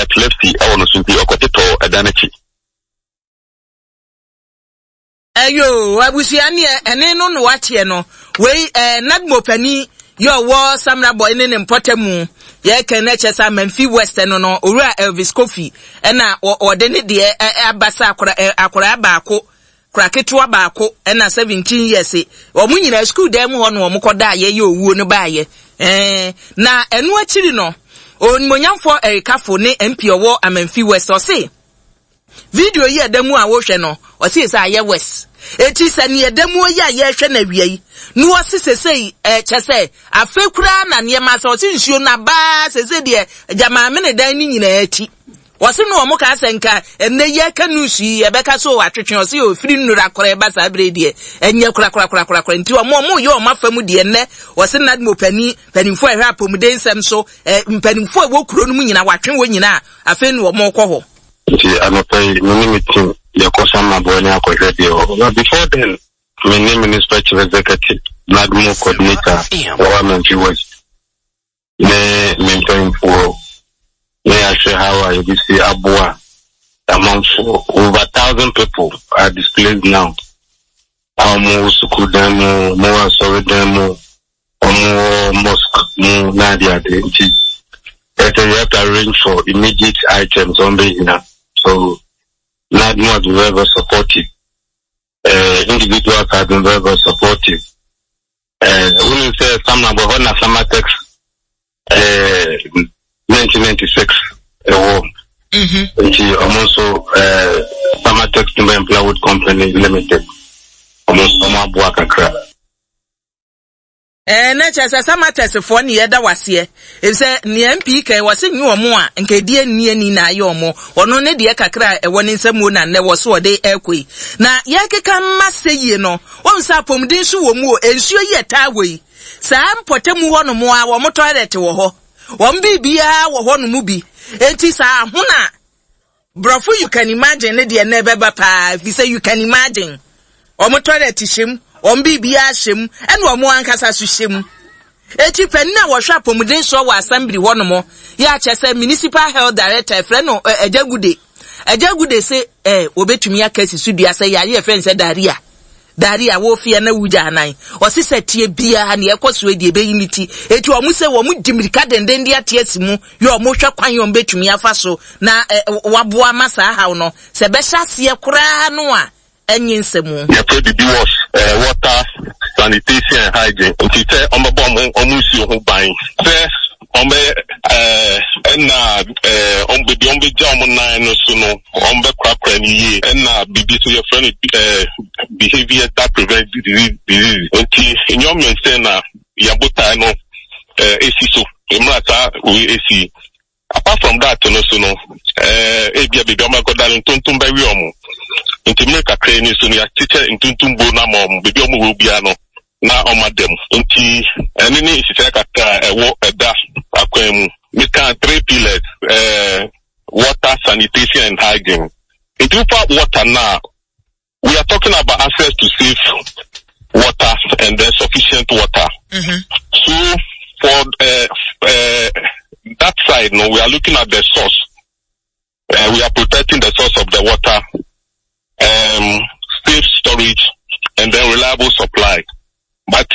epilepsy e no so bi okoteto edanachi ayo abusiani ene no no wache no we nadmo pani yo wo Samra Boy ne mpotemu ye kene chesa Memphis West no owura Elvis Kofi na ode ne de abasa akora baako kraketo baako na 17 years omu nyina school dem ho no omukoda ye owuo no baaye na enu akiri no onmonyamfo Erikafo ne MP owo Memphis West o se video yi adamu a wo hwe no o se sa ye West eti sani adamu yi a ye hwe na wiei nu o se sesei chese afekura na ne ma se o se nsuo na ba sese de jama me ne dan ni nyina ati o se no mo ka senka enne ye kanusi e beka so atwetwe o se o firi nura kora ba sa brede enye kura nti o mo ye o mafamu de enne o se na mo panimfo ehwa apomuden sem so panimfo e wo kuro no mu nyina watwe wo nyina afe no mo kɔ ho nti anopai meeting Samra Boy ne akohwede but before then my name is Chief Executive Nadmo coordinator for Memphis West ne mentoring for ne ahwe how I see aboa among over 1,000 people are displaced now mo school dem mo sorry dem mo mosque mo nadia de nti that you have to arrange for immediate items on the so Nadmo has been very supportive. Individuals have been very supportive. When you say Samra Boy, when Samatex 1996 war, and also Samatex Timber Plywood Company Limited, almost Omabua Kakra. Na chasa Samatex fo ne yeda wase e se ne MPK wase nyu omo a nkedi ni na aye omo ono ne de kakra e woni nsam na ne wo so de ekoi na ye keka maseye no onsa pomdin so wo mu ensuo ye tawei sa mpotemu ho no mo a wo mo toilet wo ho wo mbibia wo ho no mu bi enti sa hona brofo you can imagine ne de na beba pa if you say you can imagine o mo toilet shim bibia shem ene omo ankasa so shem eti penna wo hwa pomuden so wa assembly ho no mo ya chese municipal health director friend no ajagude say obetumi akasi so bia say ya friend say daria wo fie na wuja anan o se setie bia na ekoso edi ebe unity eti omo se wo mu dimirika denden dia tiasimu yo omo hwa kwan yo betumi afa so na waboa masa ha no se be hyase kura no a enyin semu ya pedi was water sanitation and hygiene nti say omo si ho ban say ombe jamu na no so no ombe kwakra ni ye na bibi so your friend behavior that prevents disease nti nyom say na yabota no esi so emrata we esi apart from that no so no ebia bibi omagodal ntontum ba wi omo nti me kakra ni so no ya teacher ntontum bo na mom bibi omo we bia no na omadem nti eni ni isi kakra ewo eda akwemu we can 3 pillars water sanitation and hygiene. If you put water now, we are talking about access to safe water and then sufficient water. So for that side, no, we are looking at the source. We are protecting the source of the water, safe storage, and then reliable supply. But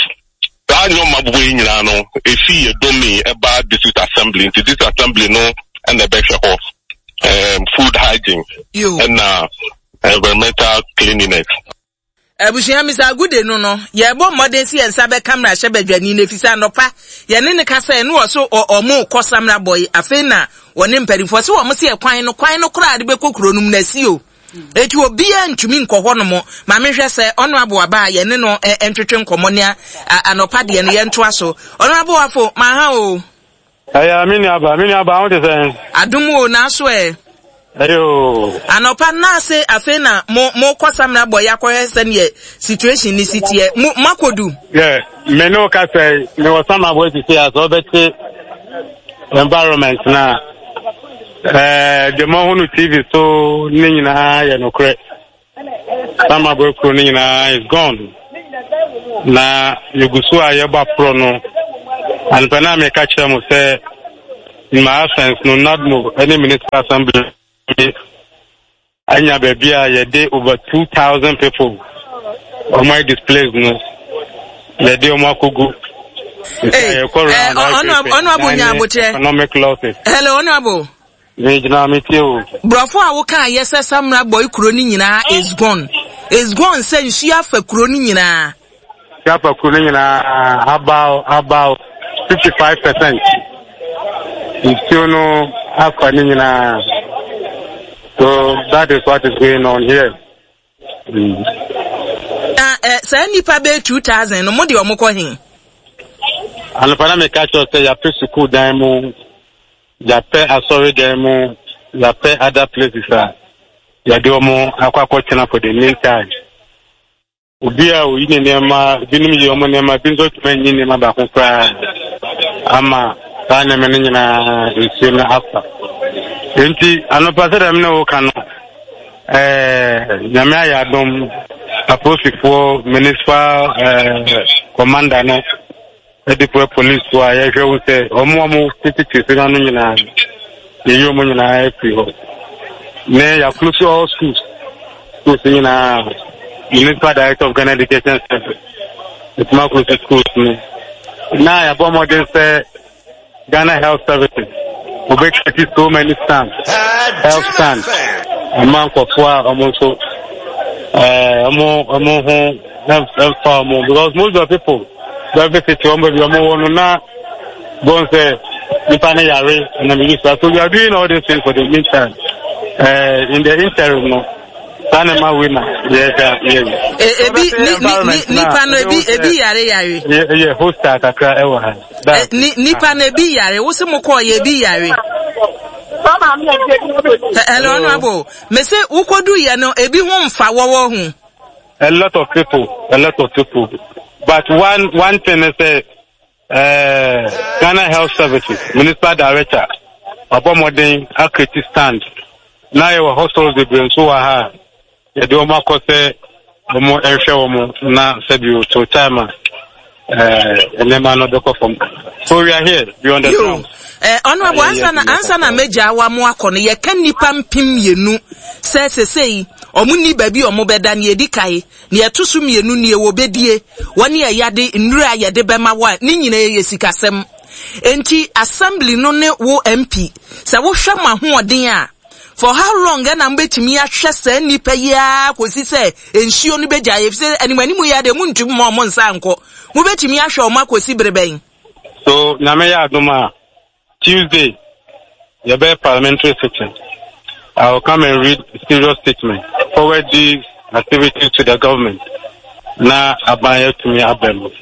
if you don't mean about district assembly, into this assembly, no, and the better of food hygiene and environmental cleanliness. Abushia Mr. Good no ye bo modern si ensa be camera hye badwani na fisa nopa ye ne kasa no so omo kɔ Samra Boy afi na woni mpadifo se wo mo se kwan no kra de be kokuro num na si o eti obi antumi nkɔhɔ no mo ma mehwɛ sɛ ɔno aboaba ye ne no entwetwe nkɔmɔ ne anopa de ne ye ntoa so ɔno aboafo ma ha o aya mini aba ho te sɛ adumu na so ayo anopa na se afi na mo kɔ Samra Boy akɔhɛ sɛ ne situation ni sitie makodu me no ka sɛ me wɔ Samra Boy ti sɛ aso bɛte environment na the Mohunu TV so Nina Yanokre Samra Boy Pro Nina is gone. Na Yugusua Yaba Prono and Paname catch them say in my absence, no, not move any municipal assembly. Anya Babia, a day over 2,000 people on my displays, no. The day of Makugu. Honorable Nyaboche. Economic losses. Hello, Honorable. Brofo awuka yes Samra boy kroni nyina is gone. Is gone say you have a kroni nyina. Yapa kroni nyina about 55%. You still know after nyina. So that is what is going on here. Say nipa be 2000 no mo de omukọ hin. Anopana me catch us say ya pe school dan mu. Ya pay asori them, ya pay other places. Ya do mo akwa china for the meantime. Ubia u ine nema binim ye omo nema binzo tumenyi nema ba ko kra ama kana me nyina isi na after. Enti anopasa dem na wo kanu nyame ya dom aposifo municipal commander no the police were I should say, Omo city to nyina the yomo nyina free. Ne ya close all schools. To nyina municipal director of Ghana Education Service. It's not close schools. Now ya bomb against Ghana Health Services. We make so many stands. Health stands. A month of 4 almost so because most of the people everything to na go say Nipane Yare and the so we are doing all these things for the meantime. In the interim, no, Panama winner, Ebi Yare. Yeah, host Accra Ewa. Nipane Ebi Yare, what's more call Ebi Yare? Hello, Honorable. Me say, Ukodu Yano, Ebi home fa wawo. A lot of people. But one thing is Ghana Health Services, Municipal Director, Abomodin, Akriti stand. Now your hospitals they bring so aha. You do makose omo ehwe omo na sebio to time enema no doko from. So we are here. You understand? Honorable answer na meja wa mo akọ no ye kan nipa mpim yenu say omuni baby omobeda na edikai na yetusu mienu na ewobedie woni ayade nnura ayade bema wa ni nyina ye sikasem enti assembly no ne wo MP se wo hwa mahoden a for how long na mbetimi ahwe se nipa ya kosi se ensuo no beja ye se animani mu ya de muntum mo nsa nko mu betimi ahwe o makosi breben. So na me ya adoma Tuesday your parliamentary session. I will come and read a serious statement. Forward these activities to the government. Now, abaya to me,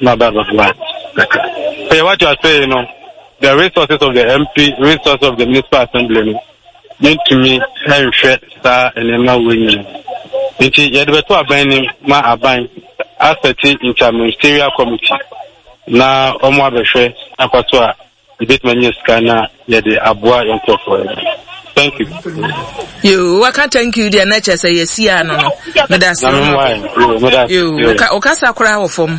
so what you are saying, you know, the resources of the MP, resources of the municipal assembly, mean to me, I'm sure, sir, and I'm not winning. It's yet better abandoning my abine as a interministerial committee. Now, Omwa Beshe, Apatoa, the bit many scanner, yet the Abua and thank you. You, I can't thank you, dear nature, say yes, yeah, no. That's you, Okasa Kura from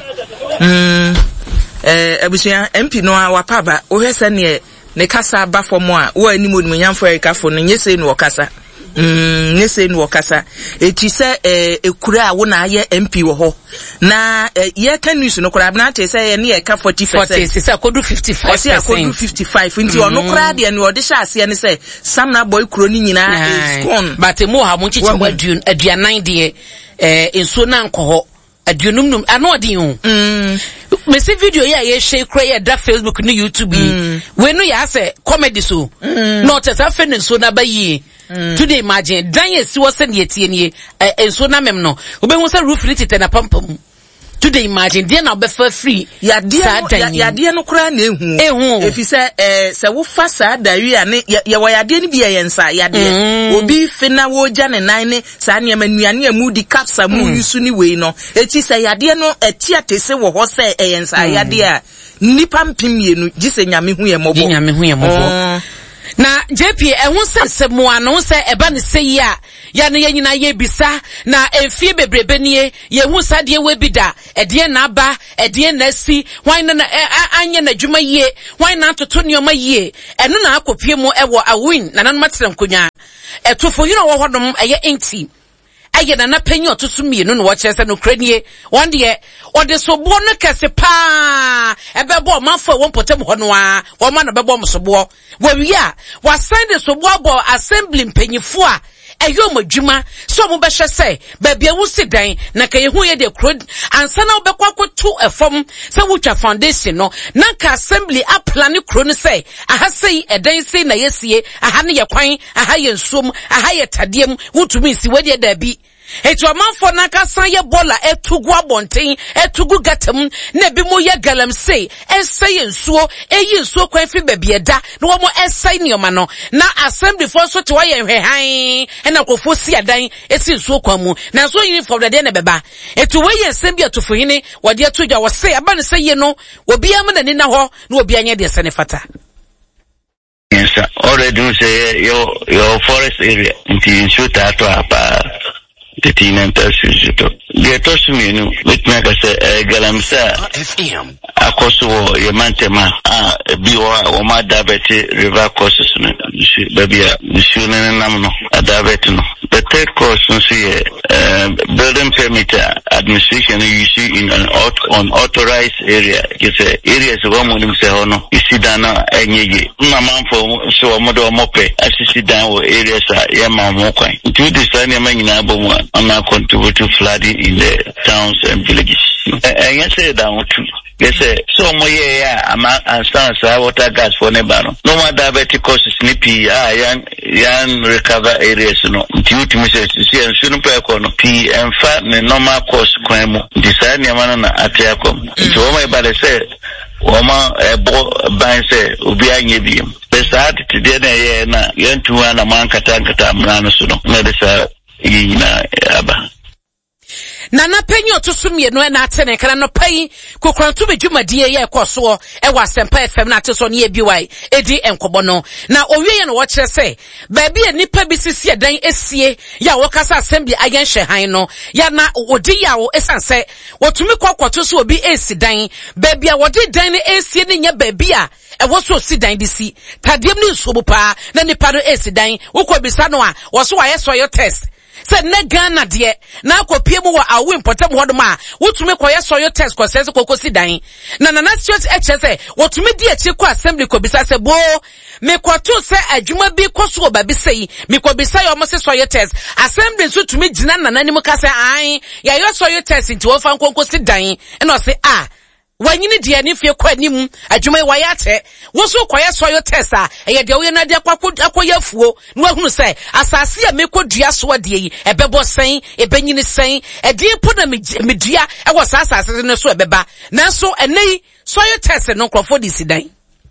Abusia MP no our paba, O Hesania, Nekasa Bafomoa, or any mood when young for a cafon, and yes, in Wakasa. Nese no kasa eti se ekura wo na ye MP wo ho na ye kan news no kura na te se ye na ye ka 40% se akodu 55% se akodu 55 nti ono kura de ne ode sha ase ne se Samra boy kuro ni nyina is gone but mo ha mo chiche aduanan de enso na nkoho aduonum ano ode hu me see video ye share kura ye da Facebook ni YouTube we no ya se comedy so not as afen so na ba yi today imagine dan yes was send yetie nie enso na mem no obehu say roof lit na pampam today imagine dey na be free yade no kura na ehu efi se wo fa sa da wi ane ye wo yade ni bia yensa yade obi fina wo ja ne nan ne sa ne manuane amudi capsa mu yusu ni we no eti se yade no etiate se wo ho se yensa yade a nipa mpim ye no gise nyame hu ye mobo na JP ehun se mo ano se eba ne se yi a ya ne yanyina ye bisa na efie bebrebe nie ye hu sade we bida ede na aba ede na si hwan na anya na dwuma yie hwan na toto nioma yie eno na akopie mu ewo awin na nanom atrem konya etofo yino wo hodom eye enti aye na panyi otoso mienu no wo kyerese no kranie won de ode sobo no kese pa ebebo manfo won potem ho no a wo ma na bebo msobo wawi a wasan de sobo abo assembly mpanyifo a eyo madwuma so mo behwe se baabi a wusi dan na ka yehu ye de kro ansa na obekwa akoto efom se wutwa foundation no na ka assembly a plan kro no se aha sei edan sei na yesie aha ne ye kwan aha ye nsom aha ye tadiem wutumi si we de dabi etu amanfo na ka san ye bola etugu abonten etugu gatam na bi mo ye galam sei eseye nsuo eyi nsuo kwan fi baabi eda na wo mo esai nioma no na assembly for so to ye hwehan na kofo si adan esi nsuo kwan mu na so uniform de na beba etu we ye assembly atofo hini wo de atugwa wo sei aba ne sei no obi am na ni na ho na obi anya de se ne fata. Yes, already say your forest area in Shuta to apa the teen and Tassuto. The Tosuminu, with Nakasa Galamsa FM. Akoso, Yamantema, Biwa, Oma Dabete, River Courses, Babia, Mishun Namno, Adabetino. The third course, building permit administration you see in an unauthorized area. You say areas of Woman Sehono, you see Dana, Enye, Naman for so Modo Mope, as you see down areas are Yama Mokai. To this time, Yaman I'm not contribute to flooding in the towns and villages. And you say down too. Yes, so I'm answer water gas for Nebano. No more diabetic causes nippy, yan recover areas, no. Due to Mrs. C and Sunupay P and fat normal course crime. Design Yamana Atiacom. To all my body said, Woma ban say Ubia Yebium. The start to dinner, na, yan to an among Katankata Manasuno. Medicine. Ina aba Nana penyo otusumie no na atene kana no pai kokrantu bedwumadie ye ekoso e wa Sempa FM na ateso ne ebiwai edi enkobo no na owie no wo kire se baabi a nipa bi sisi dan esie ya wo kasa assembly agen hyehan no ya na odi ya wo esanse wotumi kwakwato so obi esi dan baabi a wodi dan ne esie ne nya baabi a ewo so si dan disi tadiem ni nsobu pa na nipa no esi dan wo ko bisa no a wo so wa yeso yo test se ne Ghana de na akopie mu wa awu importem hodoma wotumi koye soyo test ko se kokosi dan na state HSA wotumi di echi ko assembly ko bisa se bo me kwato se adwuma bi koso oba bi sei me ko bisa yo mo se soyo test assembly so tumi gina nanani mu ka se an ya yo soyo test nti wo fa kokosi dan na o se wanyini dia ni fie kwa nim adwuma wa ya te wo so kwaya soyo test ye de wo na de akoyafuo na wahunu se asase a mekodua so de yi ebebo sen ebenyini sen ede po na medua e wo asase no so ebeba nanso enei soyo test no krofo di sidan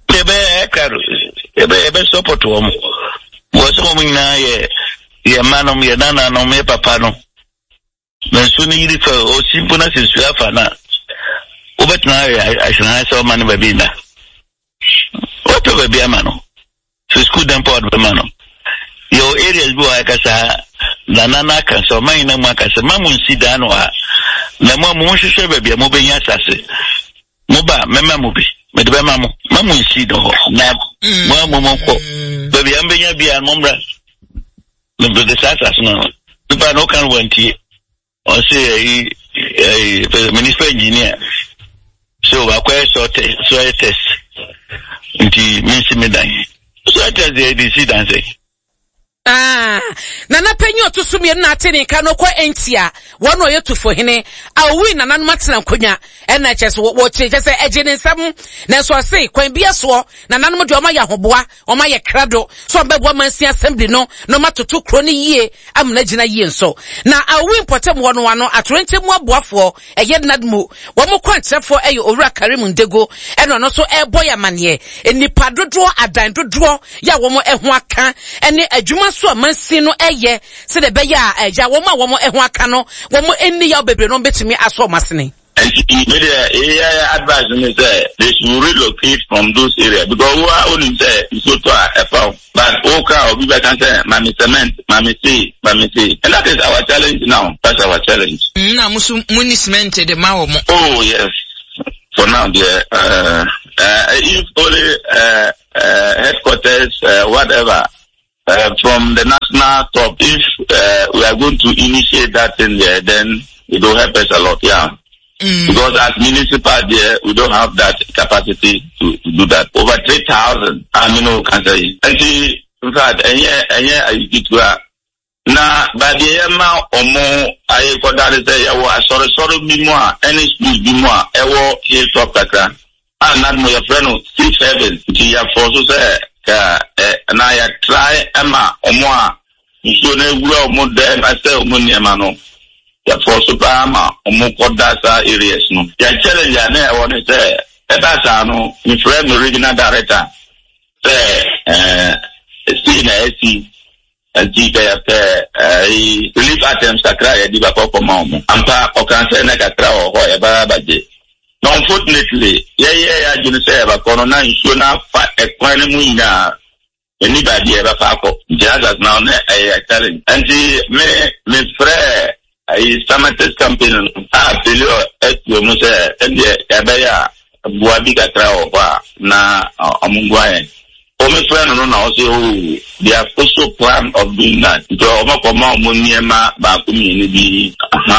ebe support wo mo wo so mo nyina ye manom ye nana no me papa no nanso ni yiri fa o simple na sesu afa na Ubet na I should so many babina. What a baby mano. So school them port mano. Your areas go like a Nana can so mine no makas a mamun sidanoa. La mamusha baby a moving assassin. Moba, Memamubi, Medbamamu, Mamun sido, Nab, Mammo, baby Ambia be a mumbra. The disasters no. The no can went here. Or say a minister engineer. So akwa so test nti minsi medan so test the decision Nana penyo otusumie na atene ka no kwa entia wono yetufo hene awi nana no matena konya ena chese wo chese ejene nsam na so sei kwan bia so nana no de oma ya hoboa oma ye krado so mbebo mansi assembly no matoto kro ne yie amna gina yie nso na awi importem wono wano atorente mu aboafo eye nadmu wo mo kwantrefo eye owura Karim Ndego eno no so eboya mane enipa dodo adan dodo ya wo mo eho aka ene adwuma so amansi no eye se de beya eja wo ma wo mo eho aka no wo mo enni ya bebre no betumi aso masene And the advice me say they should relocate from those areas because who are only say so to a farm. But Oka or people can say, Mammy cement, Mammy see, and that is our challenge now. That's our challenge. Muni cement the Mao. Oh yes. For now, if only headquarters, whatever, from the national top, if we are going to initiate that in there, then it will help us a lot, yeah. Because as municipal there, we don't have that capacity to do that. Over 3,000, can say. And see, in fact, na by the amount or more, I got that say, sorry, be more, any school be more, hilltop kaka. And not my friend, 6 heavens, you have also say, and I try Emma or more. You should know more than I say, Muniamano. For Supama or Mukodasa areas. No, the challenge I want to say, Ebasano, my friend, the regional director, say, SC, and relief items are cried, Diva Papa Mom, and Pa or Cancer Nakatra or whatever. Now, unfortunately, I didn't say about Corona, you should not fight a quantum. Anybody ever fuck up, just as now, I tell him, and see, me friend. Samates campaign Pelio Muse and the Abaya Buabiga Trao na Amungwae. Ome friend no also they have also plan of doing that. So Omakoma Muniema Bakumi be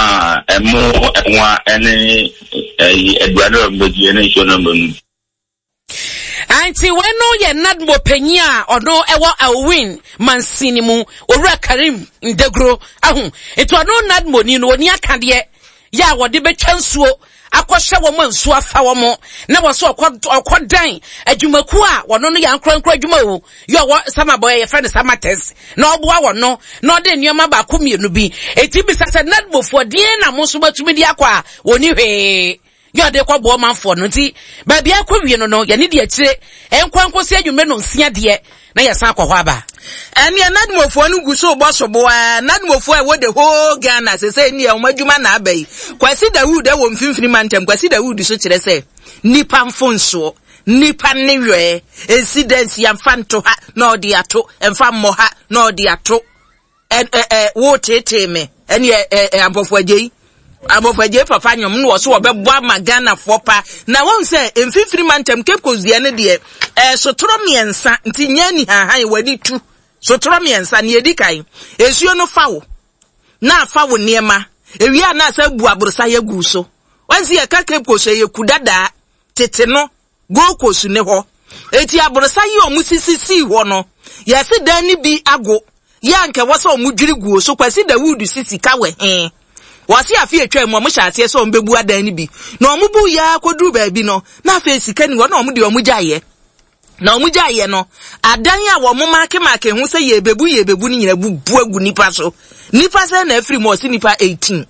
any Eduardo Generation. Auntie, when no ye not more penya or no ewa win Mancini mu or Karim in Degro. It was no not money no near Candia. Ya what the chansuo. Aquasha woman swa fawamo. Never saw quad dying. A Jumakua, one only young crank Jumo. You are summer boy, a friend of Samates. No boa no, not in your maba kumi no be. A tibis as a nutbo for Diana Mosuba to mediaqua. When you hey. You are the quabo man for nutty. Baby, I could no, you need yet say, and Quanco said you men on Sia dear. Na ya sa kwahaba. And ya not more for no guso boss boy, not more for what the whole Ghana say near Majuma Abbey. Quasi the wood, there won't free mantem, quasi the wood, so to say. Nipan fonso, Nipan newe, incidents yam fan to ha, no diato, and fan moha, no diato. And water me, and ye ambofaje. Abofaje papa nyom no so obebwa magana fopa na won say emfifiri mantem Cape Coast de ne de so toro miensa nti nyani hahan wadi tu so toro miensa ne edi kan esuo no fawo na fawo niema ewia na sa bu abrosa ya gu so wansi ya Cape Coast ye kudada tete no go Coast ne ho eti abrosa ye omusisisi ho no yesi dan ni bi ago ya nke wo so omudwiri gu so kwasi Dawudu sisi kawe wasi afi etwa mu mo hyase so mbebu adan ni bi na omubu ya koduru ba bi no na fa sika ni wo na omu de omu gyaye na omu gyaye no adan a wo mo make hu se ye bebu ni nyina bubu agu nipa so nipa se na afiri mo si nipa 18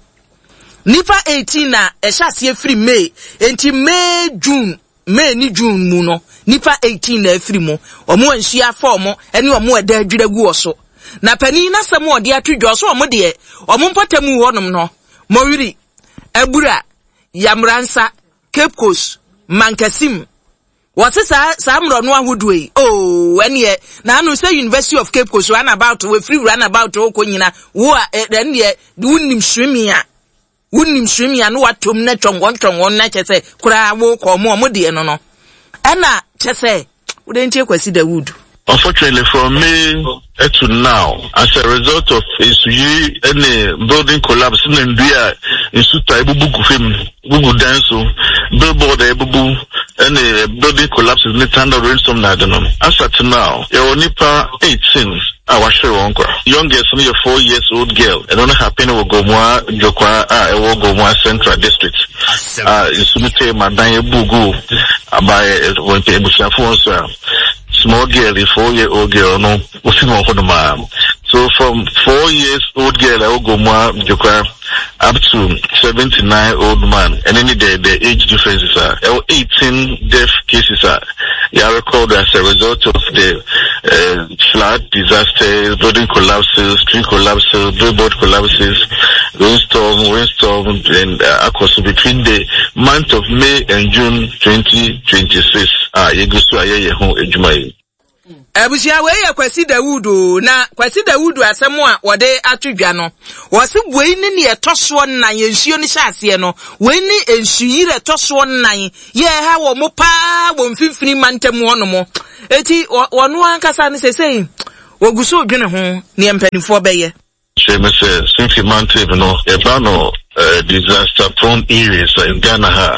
na ehase afiri May enti May ni June mu no nipa 18 na afiri mo omu anhia form ene omu eda adwiragu oso na pani na sam ode atwodwo so omu de omu mpatamu honom no Mowiri, Ebura, Yamransa, Cape Coast, Mankasim. What is some run one would way? Oh, when ye, now no say University of Cape Coast run about we free run about Okonina, who are then ye, wouldn't him swimming and what to net on one night say, cry walk or more muddy no. Anna, say, wouldn't you consider wood? Unfortunately, from May to now, as a result of any building collapse in India, in Suta, Bugu Danso, Billboard, any building collapse in the Tanda Ransom Nadanum. As at now, your Nipa 18, our Sharonka, youngest, only a 4-year-old girl, and only happen with Gomwa, Jokwa, Gomwa Central District. Sumite Madanya Bugu, by when Ebusafonsa. Small girl, a 4-year-old girl, no, so from 4-year-old girl, I will go more up to 79-old man, and any day the age differences are 18 death cases are recorded as a result of the flood, disaster, building collapses, street collapses, billboard collapses, windstorm, and across between the month of May and June 2026. Abusia we ya Kwesi Dawudu na Kwesi Dawudu asemu a wode atudwa no wose we ni ne etoso nan yensuo ni hyase no we ni ensuyire etoso nan ye ha wo mo pa wo mfimfini mantem ho no mo eti wono ankasa ne sesei woguso dwene ho ne empanifo beye since mountain no ebano disaster prone areas in Ghana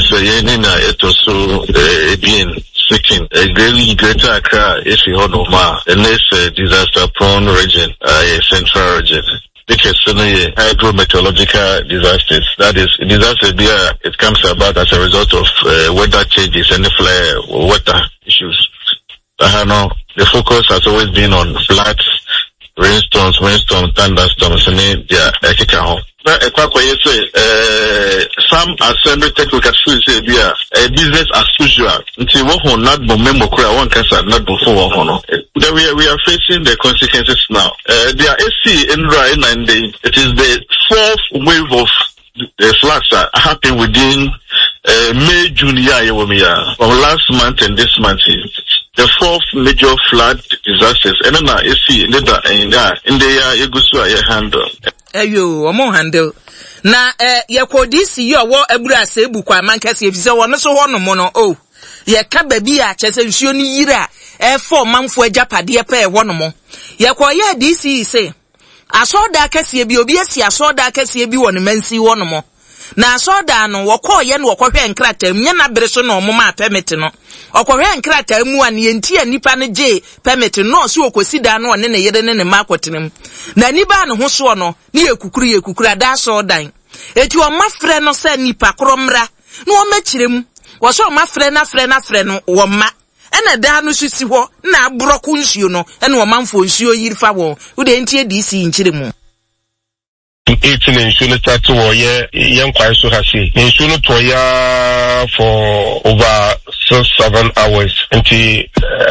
etoso ebien speaking a greater Accra is and this disaster prone region, central region. Because hydrometeorological disasters. That is disaster it comes about as a result of weather changes and the water issues. The focus has always been on floods, rainstorms, thunderstorms, and some assembly technical schools say business as usual. Until one not member one cancer not before one. Then we are facing the consequences now. There are AC in Rhine and it is the fourth wave of floods that happened within May, June from last month and this month. The fourth major flood disasters. And then AC in the year handle. Ayo, omo handle. Na ye kodisi yo wo abura sebu kwa mankase efise wo no so ho no mo no o ye ka babi a chese nsuo ni yira e4 manfo agapade pa e wo no mo ye ko ye DC say asoda akase bi obi asi asoda akase bi wo ne mansi wo no mo na asoda no wo ko ye no wo hwe nkrata nya na bere so no mo ma permit no okohwe nkrata mu an ye ntia nipa ne je permit no so okosi da no ne ne yede ne ma akotenem na niba no ho so no ne yekukuru da so dan eti o mafre no se nipa kromra no o machirem wo so mafre na frɛ no wo ma ena da no susi ho na abroko nsuo no ena o manfo nsuo yirifa wo wo de ntie DC nchiremu 18 insurance start to young so has insurance to for over 7 hours until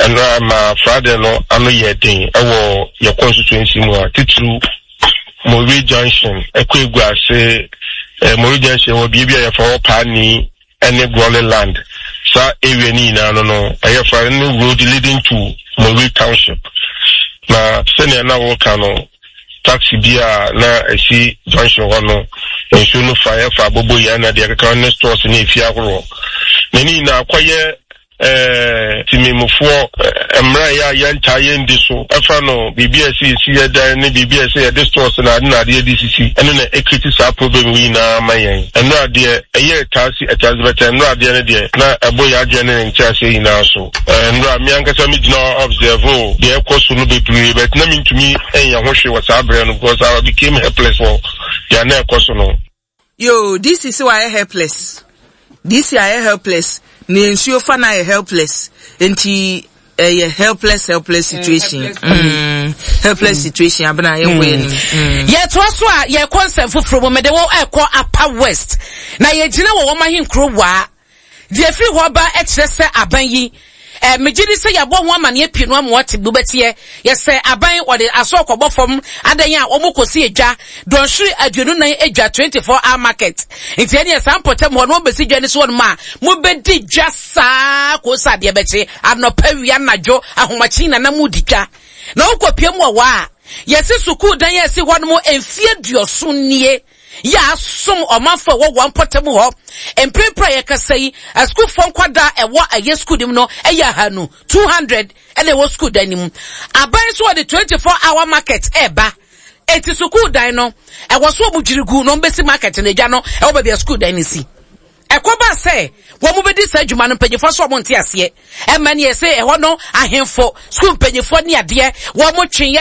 Friday no ano ye thing your constituency mo titru Mori Junction ekwegwa say Mori Junction will be here for pani any Growling land sa area ni na no aye for any road leading to Mori Township na senior na work no taxi bia na esi junction hono ensu no fire for abobo ya na de ka ne stores ni efia horo nani na kwaye timimufo emra ya yanta yendi so afa no BBS si ya da ne BBS ya de stores na de DCC eno na equity sa problem wi na mayen eno ade eye taxi atazbeta eno ade ne de na ebo ya adwene ntia se ina so eno mi ankasa mi gina observe de ekoso no bebre but na mi ntumi enya ho hwe wasa abre no because I became helpless for ya na ekoso no yo this is why I helpless this year I helpless ni ensure fa na helpless enti helpless situation helpless situation abana ye we ni ye to so a ye concept fufuro mo mede wo ekọ Upper West na ye gina wo mahinkro wa de free ho ba e kire se aban yi mejidi se yabo ho amane pienu am wote bubetie ye se aban wode asokọbọ fom adan ya omokosi edwa donhwiri aduonu nan edwa 24 hour market enti ene sampotem ho no besi dwane so ma mo bedi dwa saa ko sade beche anopa wia najo ahomachi na mudika na okopiem wo a yesi suku dan yesi ho no emfie duoso nie ya som omanfo wo wonpotem ho empempra ye kasai a school fon kwada ewo aye school dim no eya hanu 200 ene wo school dan nim aban so the 24 hour market eba eti school dan no ewo so obujirigu no mbesi market na gya no ewo ba bia school dan ni si ekoba se wo mu bedi sa adwuma no panyefo so mo nte ase e ma ne ye se eho no ahemfo school panyefo ne ade wo mo twenye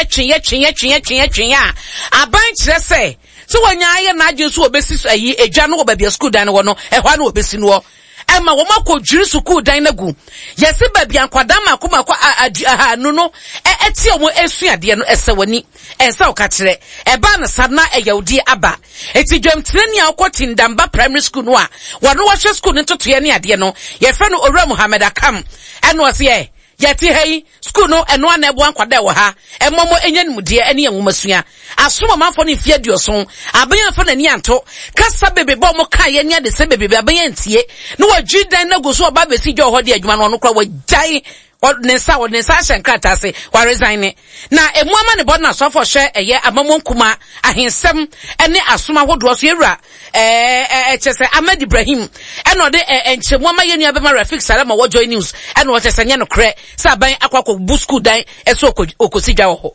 a aban kire se so wanya aye na agye so obesi so ayi edwa no obabia school dan no ehwa no obesi no ema wo makodwiri school dan nagu yesi babia nkwada makoma anu no eti omo esuade no esewani ensa okakire eba na sadna eyawdi aba eti dwamtirani akoti Ndamba primary school no a wono wahwe school ntotoye ne ade no ye fe no Owura Muhammad Akam eno ose yati hey school no eno ana ebo ankwada wo ha emomo enyanimde ene yenwomasua asoma manfo ne fie duoson aban afo na ni anto kasa bebe bo mo kan ye nia de se bebe aban antie no wadwidan na goso oba besi gye ho de adwuma no no kra wajai Nesa shankrata se wa resign na emuama ne bod na so for hwe eye amamon kuma ahensem ene asoma hodo so ewura chese Ahmed Ibrahim eno de enchemuama ye nua be ma Rafik Salama wo Joy News eno wo chese nye no kre sa ban akwakọ busku dan eso okosidwa ho.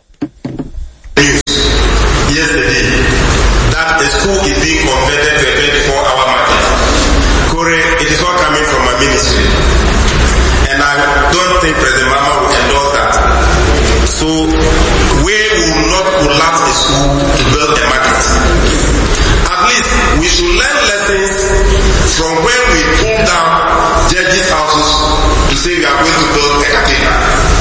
Yesterday that the school is being converted to a 24-hour market. Kore, it is not coming from my ministry. And I don't think President Mama will endorse that. So we will not collapse the school to build a market. At least we should learn lessons from when we pull down judges' houses to say we are going to build a cathedral.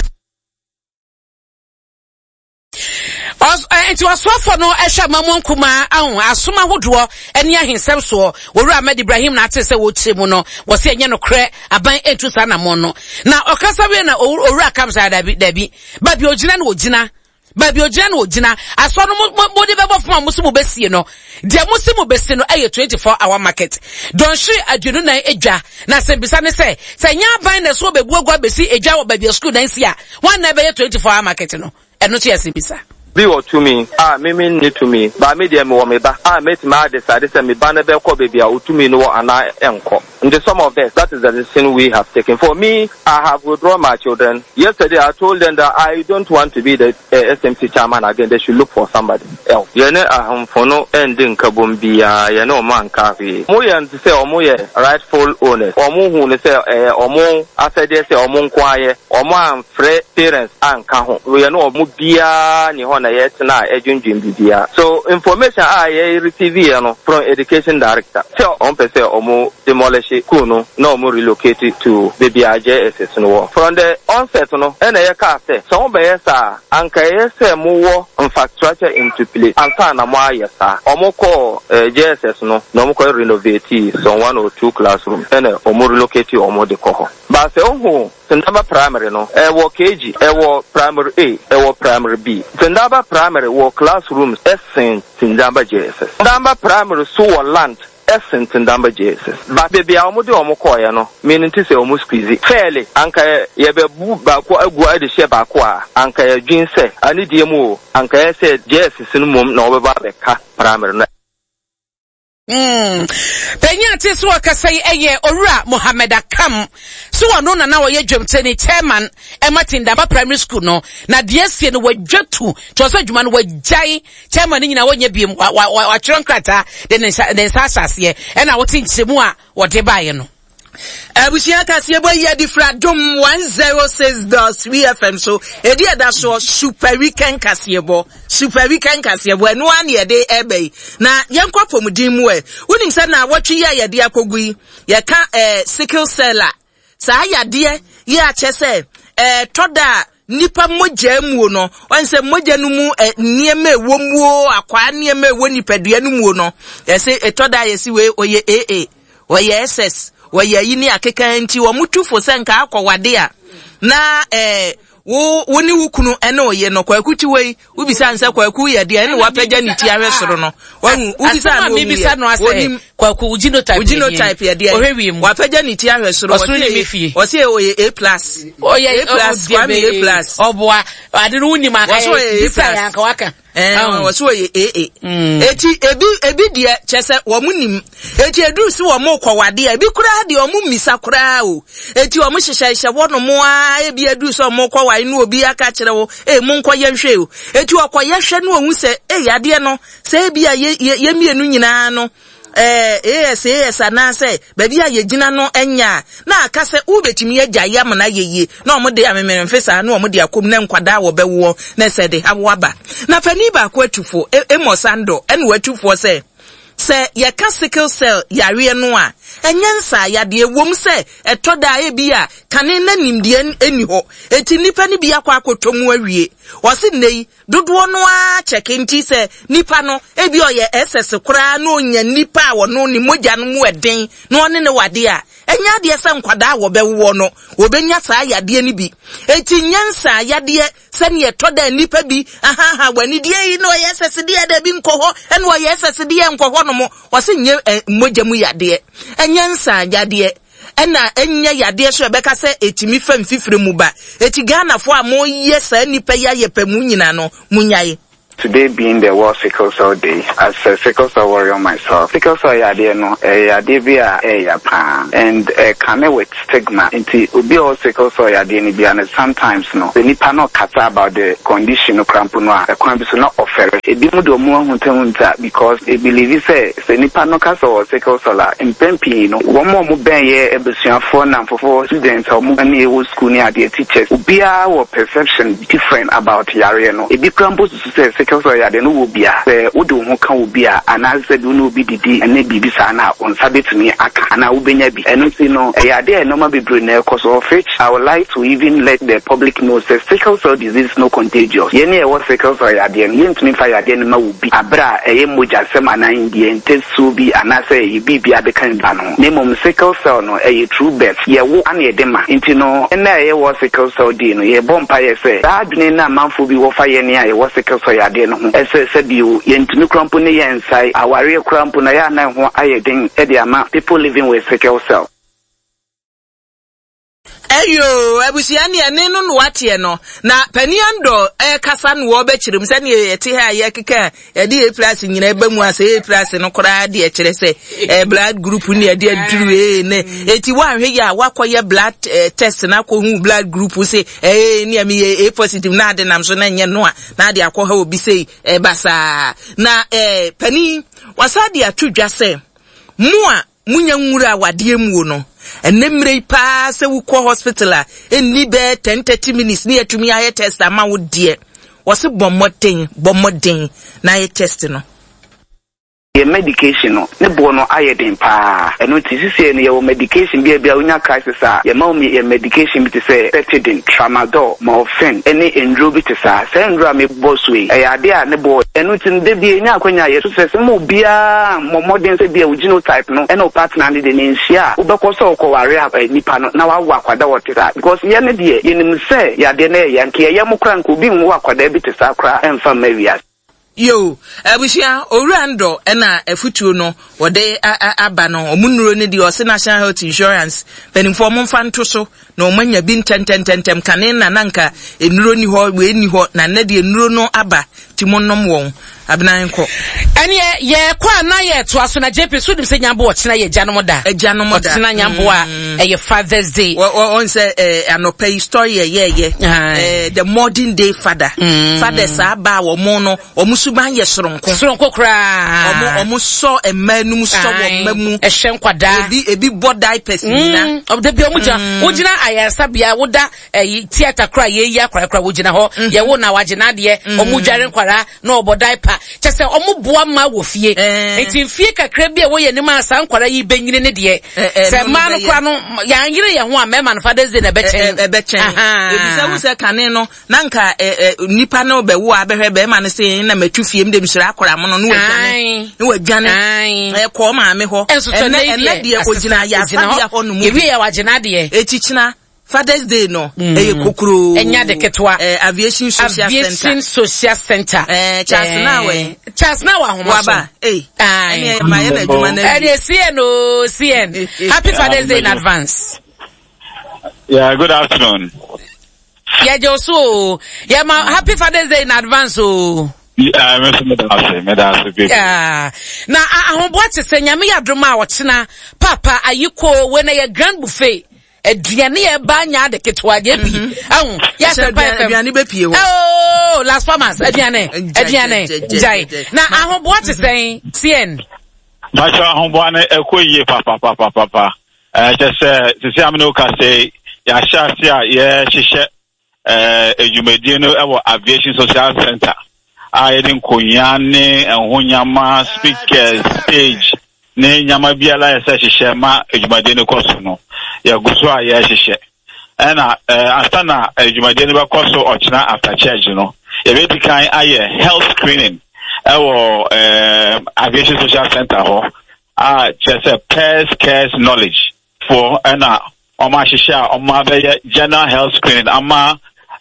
Enti wasofo no ehwa mamon kuma asoma hodo ene ahensem so wori Ahmed Ibrahim na ate se wo chemu no wo se enye no kre aban entu sa na mon no na okasa we na owura kamsa dabi ba bi ogina na ogina aso no mo de bebo foma musimu besie no de musimu besie no eye 24-hour market don shi adwunu na edwa na sembisa ne se nya aban na so bebu agwa besi edwa wo ba bi school na nsia wan na be 24-hour market no eno to yesembisa Be or to me, me need to me, but medium or me back. Met my decided to me banner bell baby or to me no and I encore. And the sum of that is the decision we have taken. For me, I have withdrawn my children. Yesterday I told them that I don't want to be the SMC chairman again. They should look for somebody else. You know, for no ending kabumbia, you know, man carry. Moyan to say or moye rightful owners. Or mo who say or mo after they say or mo quiet or mo free parents and cajon. We know mubia ni na yet na ejunjin bibia. So information I receive from education director. So on per se omo demolish kuno no mo relocate to bibia JSS no. From the onset no na ye ka say so be yesa anka yesa mo wo infrastructure into place anka na mo ayesa omo ko JSS no mo ko renovate so 1 or 2 classroom na omo relocate omo de ko ho ba se ohu Tendaba primary no wo KG wo primary A wo primary B Tendaba primary wo classrooms essen Tendaba JSS Tendaba primary so land essen Tendaba JSS ba baby amu de omo koye no meaning to say omo squeeze fairly anka ye be bu ba ko agu ade she ba ko a anka ye dwin se ani die mu anka ye se JSS no mom na obe ba be ka primary no Penya tisu wakasai eye Owura Mohammed Akam so wano na woye dwemteni chairman Tendaba primary school no na DSC no wadwatu chosa dwuma no wajai chairman nyina wonye biem wa chronkrata de ne sasase e na wotin chemu a wode bae no Abusia kase ebo ye difra dom 106.3 FM so edi eda so super weekend kase ebo eno an ye de ebe na yenkopom din mu e wonim se na wotwe ye de akogui ye ka sickle cell sa ya de ye ache se toda nipa moja mu no wanse moja no mu niema ewo mu akwa niema ewo nipadua no mu no ye se toda ye si we oye AA oye SS Waya yini akeka nti wo mutufo senka akwawade a na woni wukunu ene oye no kwakuti wei ubisa nse kwaku ye de ene wapagya ni ti ahwe soro no wanu ubisa no bibisa no ase kwaku genotype ye de wapagya ni ti ahwe soro osie oye A+ oye A+ oboa ade no wuni maka bisa yanka waka waso ye eti ebi de chese wo munim eti edu si wo mo kwawade ebi kura de wo mumisa kura o eti wo hyehyehye wo no mo a ebi edu so mo kwawa inu obi aka kire wo mo nkoye hwe o eti wo koye hwe no ohu se yade no se ebi a ye mienu nyina no yes anase baby aye gina no enya na aka se ubetimi agya yam na yeye na omode amemere mfesa na omode akom na nkwada wo bewo na se de awaba na pani ba ko atufo emosando ene watufo se ye ka sickle cell yare no a enyansa yade ewom se etoda ebi a kane na nimde eni ho eti nipa ni bia kwa akotomu awie wose nei dodo no a chekinti se nipa no ebi oye SS kura na onya nipa wo no ni mogya no mu eden no ne wade a enya de se nkwada wo bewo no obenya saa yade ni bi eti nyansa yade se ne etoda nipa bi aha wani die yi no yesese de da bi nkoho ene wo yesese de nkoho no mo wo se nye mogya mu yade enyansa yade ena enya yade so ebeka se etimi fam fifire mu ba eti Ghana fo a mo yesa nipa ya yepamu nyina no munyaye. Today being the World Sickle Cell Day, as a sickle cell warrior myself, sickle cell yade no, yade via yapa, and come with stigma. Into ubi all sickle cell yade ni biya, sometimes no, the nipa no kata about the condition of crampunwa, the cramp not offer. Ebi mudo muwa hunta because they believe say nipa no kasa or sickle cell in pempi no, one more muben ye ebusian for na for students or mugani ewo school ni ade teachers. Ubiya or perception different about yare no. Ebi crampu say sickle cell yade no ubia, se udo ho kan ubia, anase do no bi didi ene bibi sa na onsa betumi aka na ubenya bi. Eno si no yade no ma bebre na cause of which I would like to even let the public know that sickle cell disease is no contagious. Yene e what sickle cell yade no yentumi fa yade no ma ubi. Abra eye moja sema na indie ntesu bi anase e bibi abekan ba no. Nemom sickle cell no e true birth. Ye wo ana ye dema. Nti no ena ye what sickle cell dey no ye bompa ye say. Da adwene na manfo bi wo fa ye ne ye what sickle cell yade no ho. Ese se bi o yentumi krampo ne ye nsai aware krampo na ya na ho ayedin e dey ama people living with sickle cell. Eyo abusiani ene no watie no na paniando kasa no wo be kirim se ne yete ha ye keka e de plus nyina e bamu ase plus no kora de kire se blood group ni e de aduru ne eti wa hwe ya wakoye blood test na ko hu blood group se ni am ye A positive na de nam so na nye no a na de akọ ha obi sei basa na pani wasade atudwa se mu a munya nwura wade mu no enemre pa se wuko hospital a eni be 10-30 minutes ni atumi aye test ama wo de wo se bomodin na aye test no ye medication no ne bo no ayedin pa eno tisisi ne ye medication bia unya crisis a ye ma me ye medication bi te say Petidin, Tramadol, Morphine any endro bi te sa endro me boss we e ade a ne bo eno tin de bia nya akwanya ye so se mo bia modern se bia genotype no eno partner ne de nsia wo be ko so ko ware nipa no na wa akwada wote sa because ye ne de ye nim se ye ade na ye nke ye mo kran ko bi mo akwada bi te sa kra emfa mawia. Yo, abusia orando na afutuo no wode aba no omunuro ne di ose National Health Insurance penifo mo mfanto so na omanya bi ntentem kane na nanka enuro ni ho we ni ho na ne de enuro no aba timonnom won abnan ko ene ye kwa na ye to aso na JP so dim se nyambo ochina ye janom da ochina nyambo a ye Father's Day on say anopa story ye the modern day fathers aba wo mo no omusuban ye soronko kra omuso emanum so wo mamu ehwe nkwada ebi bodai person na of bi omuja wogina ayasa bia woda theater kra ye ya kra wogina ho ye wo na wagina de omudware nkwara na obodai pa chese omuboa ma wo fie enti fie kakra bia wo ye nima asa nkwara yi benyine ne de se ma no kra no ya nyire ye ho a mema no Father's Day na bechen ebisa wo se kane no nanka nipa na obewo abehwe be ma no se na matu fie mde msira akora mo no no wadwane ko ma me ho ene de ogina ya fa ho no mu ewie ya wagina de echichina Father's Day no kokuro enya de ketwa aviation social center Charles na wa homo ba ma ye na djuma na CN happy Father's Day in advance. Yeah, good afternoon. Yeah, Josu. Yeah, happy Father's Day in advance. Yeah, na ahomboate se nyame yadoma wochena papa ayiko we na ye grand buffet aduane ye ba nya de ketwaje bi ahun ya se pa aduane be pie ho Las Palmas aduane jai na ahomboate se CN Macho ahomboane ekoyie papa se amno ka se ya shasi a ye hihye ejumedie no ewo aviation social center ayedin konyane enhonyama speakers stage ne nyama biala ya se hihye ma ejumedie no koso no ya guso a ya hihye na astana ejumedie no koso ochina after church no ye be dikan aye health screening ewo aviation social center ho just a pairs cares knowledge for Oma Shisha, Oma general health screening, Ama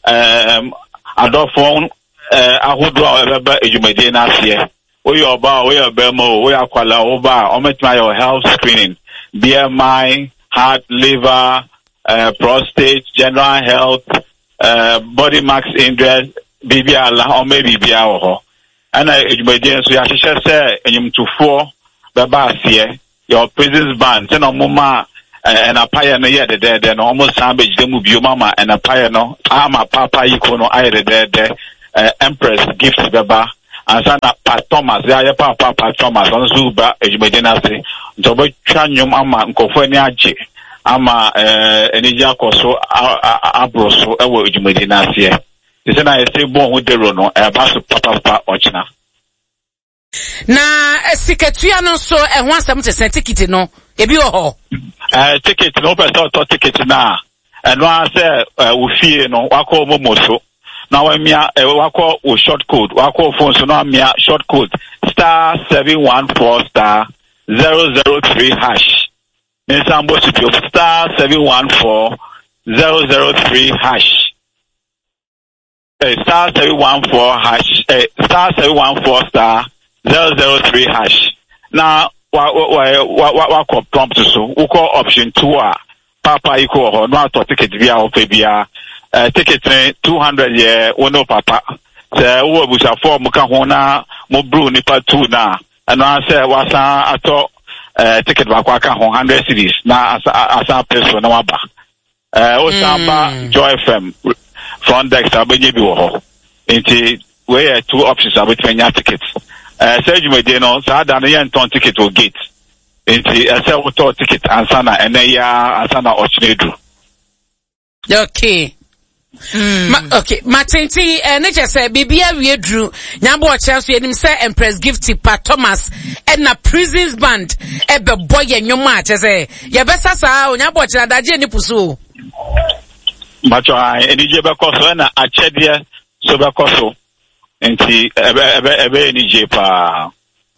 Adolfo Ahudwa Ejumedina here. We are Ba, we are Bemo, we are Kuala Oba, Ometmayo health screening, BMI, heart, liver, prostate, general health, body mass index, BBL, or maybe BBL. And Ejumedina, so Yashisha say, and you to 4 Babas here, your prisons band, send on Muma. And a pioneer there, then almost savage, them will be mama and a pioneer, Ama Papa Ikono, I there, Empress gift Baba, and son of Pat Thomas, the Papa Thomas, on Zuba, Ejimedina say, Jobo Chanyum Ama, Nkofeniaji, Ama, Enijako, so Abroso, Ewo Ejimedina say. This is I say, born with the Rono, a basu Papa Ochna. Na Sikatuano so and once I'm to send ticket no, if you are ticket no person ticket na and one say we fear no wako momoso now when me wako with short code wako phone so now me short code *714 *003 hash Nensambo studio *714 *003 hash *714 hash *714 *003 hash now what prompt so we call option 2 papa equal no to ticket via or via ticket 200 year no papa say we busa 4 muka hona mo bru nipa 2 na and I say wasa ato ticket ba kwa ka 100 cedis na asa person na waba o samba Joy FM front desk abenye bi wo ho nti we 2 options abetwenya tickets say you may know, so I don't know ticket will get. It's a auto ticket and sana and asana ochnedu. Okay. Okay, Matenti, nature say, Bibia we drew, Nyambo chance we him say Empress Gifty Pat Thomas, and a prisons band, ebe boy and your match, say, Yabessa sa, Nyambo Chadaji and Pusu. Macho, any Jebacoso and a chedia, Sobacoso. Enti ebe ni jepa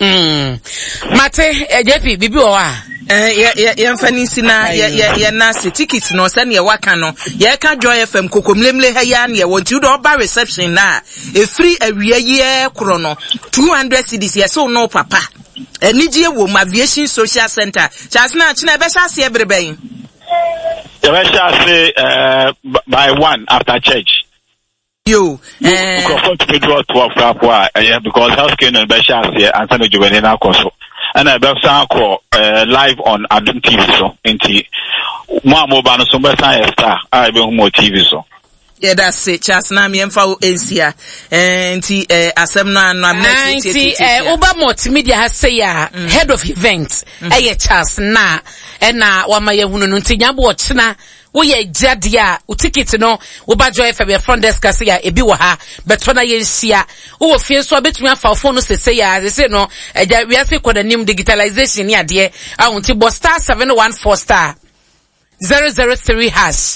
Mate JP bibi o wa ye mfani sina ye na se ticket no se ne waka no ye ka Joy FM kokomlemle ha ya ne wonti do ba reception na e free awia ye kro no 200 cedis ye so no papa enije wo aviation social center chance na china be sha se ebreben ye be sha se by 1 after church. Yo, because healthcare and Bashas here and San Juvenile Coso. And I have live on Adum TV so inti Mamo Bano Sumba Star, I be more TV so. Yeah, that's it. Chas na mi emfa ensia. Nti asemna na nti Oba Multimedia has say head of events. Chas na na wa ma yehunu no nti nyabo ochina wo ye jadia o ticket no wo ba Joy FM front desk say ya ebi wo ha beto na ye nsia wo fie so betumi afa phone no say ya say no eja we ase kodanim digitalization ni ade ahunti bo *714 *003 hash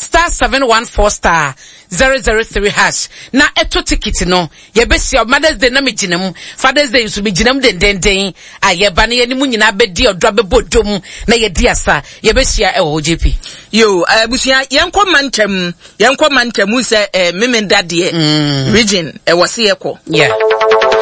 *714 *003 hash na eto ticket no ye besia Mother's Day na mejinam Father's Day so mejinam den ayeba na ye ni mu nyina bedi odwa bebodom na ye di asa ye besia e wo JP yo abusia yenkọ mantam se memenda de region e wose ye ko yeah